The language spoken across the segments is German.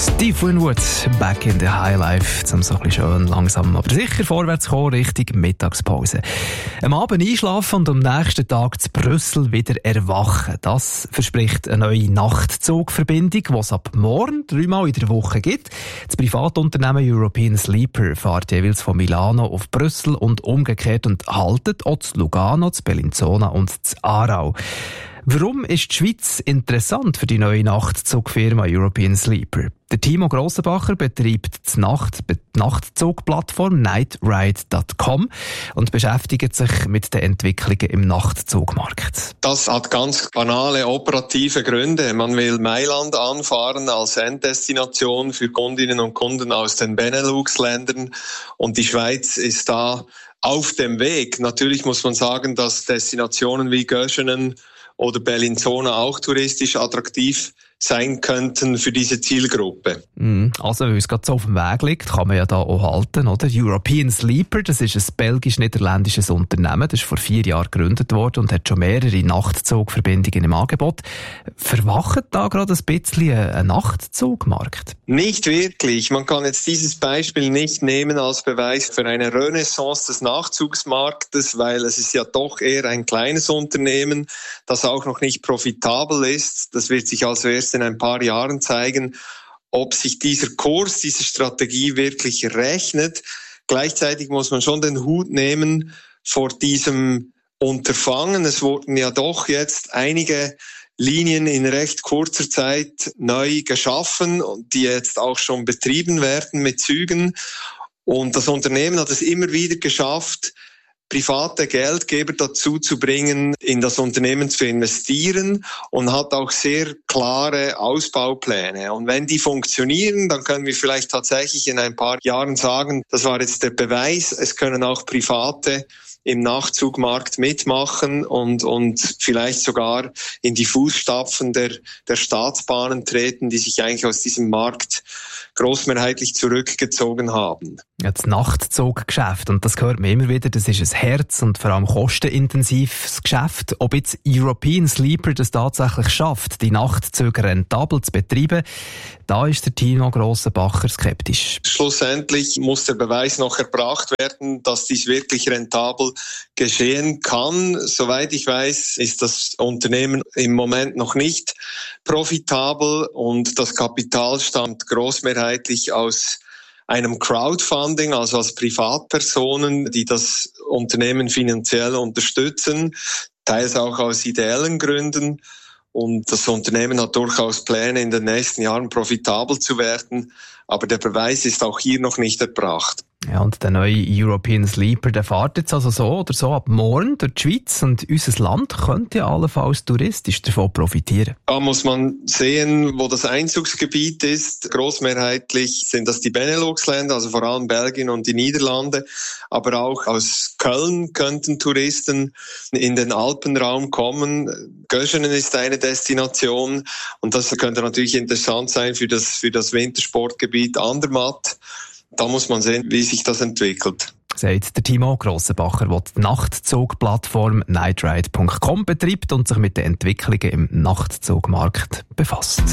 Steve Winwood, Back in the High Life, zum so ein bisschen schön langsam, aber sicher vorwärts kommen, Richtung Mittagspause. Am Abend einschlafen und am nächsten Tag zu Brüssel wieder erwachen. Das verspricht eine neue Nachtzugverbindung, die es ab morgen 3-mal in der Woche gibt. Das Privatunternehmen European Sleeper fährt jeweils von Milano auf Brüssel und umgekehrt und haltet auch zu Lugano, zu Bellinzona und zu Aarau. Warum ist die Schweiz interessant für die neue Nachtzugfirma European Sleeper? Der Timo Grossenbacher betreibt die Nachtzugplattform nightride.com und beschäftigt sich mit den Entwicklungen im Nachtzugmarkt. Das hat ganz banale operative Gründe. Man will Mailand anfahren als Enddestination für Kundinnen und Kunden aus den Benelux-Ländern und die Schweiz ist da auf dem Weg. Natürlich muss man sagen, dass Destinationen wie Göschenen oder Bellinzona auch touristisch attraktiv sein könnten für diese Zielgruppe. Also, weil es gerade so auf dem Weg liegt, kann man ja da auch halten, oder? European Sleeper, das ist ein belgisch-niederländisches Unternehmen, das ist vor 4 Jahren gegründet worden und hat schon mehrere Nachtzugverbindungen im Angebot. Verwacht da gerade ein bisschen ein Nachtzugmarkt? Nicht wirklich. Man kann jetzt dieses Beispiel nicht nehmen als Beweis für eine Renaissance des Nachzugsmarktes, weil es ist ja doch eher ein kleines Unternehmen, das auch noch nicht profitabel ist. Das wird sich also erst in ein paar Jahren zeigen, ob sich dieser Kurs, diese Strategie wirklich rechnet. Gleichzeitig muss man schon den Hut nehmen vor diesem Unterfangen. Es wurden ja doch jetzt einige Linien in recht kurzer Zeit neu geschaffen und die jetzt auch schon betrieben werden mit Zügen. Und das Unternehmen hat es immer wieder geschafft, private Geldgeber dazu zu bringen, in das Unternehmen zu investieren und hat auch sehr klare Ausbaupläne. Und wenn die funktionieren, dann können wir vielleicht tatsächlich in ein paar Jahren sagen, das war jetzt der Beweis, es können auch Private im Nachtzugmarkt mitmachen und vielleicht sogar in die Fußstapfen der Staatsbahnen treten, die sich eigentlich aus diesem Markt großmehrheitlich zurückgezogen haben. Ja, das Nachtzuggeschäft, und das hört man immer wieder, das ist ein Herz- und vor allem kostenintensives Geschäft. Ob jetzt European Sleeper das tatsächlich schafft, die Nachtzüge rentabel zu betreiben, da ist der Timo Grossenbacher skeptisch. Schlussendlich muss der Beweis noch erbracht werden, dass dies wirklich rentabel geschehen kann. Soweit ich weiß, ist das Unternehmen im Moment noch nicht profitabel und das Kapital stammt großmehrheitlich aus einem Crowdfunding, also als Privatpersonen, die das Unternehmen finanziell unterstützen, teils auch aus ideellen Gründen. Und das Unternehmen hat durchaus Pläne, in den nächsten Jahren profitabel zu werden. Aber der Beweis ist auch hier noch nicht erbracht. Ja, und der neue European Sleeper, der fährt jetzt also so oder so ab morgen durch die Schweiz und unser Land könnte ja allenfalls touristisch davon profitieren. Da muss man sehen, wo das Einzugsgebiet ist. Großmehrheitlich sind das die Benelux-Länder, also vor allem Belgien und die Niederlande. Aber auch aus Köln könnten Touristen in den Alpenraum kommen. Göschenen ist eine Destination und das könnte natürlich interessant sein für das Wintersportgebiet Andermatt. Da muss man sehen, wie sich das entwickelt. Sagt der Timo Grossenbacher, der die Nachtzugplattform nightride.com betreibt und sich mit den Entwicklungen im Nachtzugmarkt befasst.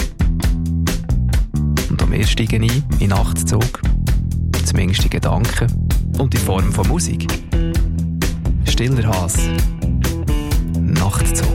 Und auch wir steigen ein in Nachtzug, zumindest in Gedanken und in Form von Musik. Stiller Hase, Nachtzug.